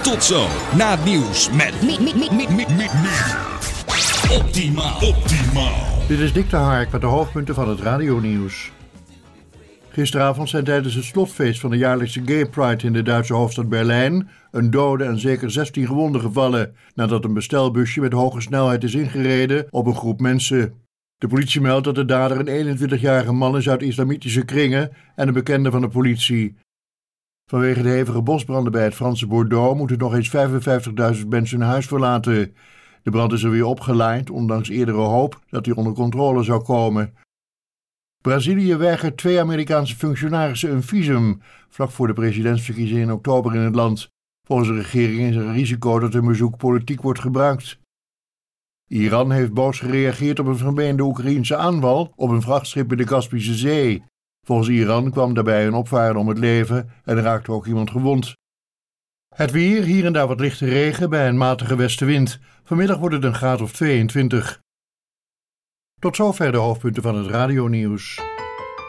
Tot zo, na het nieuws met Optimaal. Dit is Dick de Hark met de hoofdpunten van het radionieuws. Gisteravond zijn tijdens het slotfeest van de jaarlijkse Gay Pride in de Duitse hoofdstad Berlijn een dode en zeker 16 gewonden gevallen nadat een bestelbusje met hoge snelheid is ingereden op een groep mensen. De politie meldt dat de dader een 21-jarige man is uit islamitische kringen en een bekende van de politie. Vanwege de hevige bosbranden bij het Franse Bordeaux moeten nog eens 55.000 mensen hun huis verlaten. De brand is er weer opgelaaid, ondanks eerdere hoop dat die onder controle zou komen. Brazilië weigert 2 Amerikaanse functionarissen een visum, vlak voor de presidentsverkiezingen in oktober in het land. Volgens de regering is er een risico dat hun bezoek politiek wordt gebruikt. Iran heeft boos gereageerd op een vermeende Oekraïense aanval op een vrachtschip in de Kaspische Zee. Volgens Iran kwam daarbij een opvarender om het leven en raakte ook iemand gewond. Het weer, hier en daar wat lichte regen bij een matige westenwind. Vanmiddag wordt het een graad of 22. Tot zover de hoofdpunten van het radionieuws.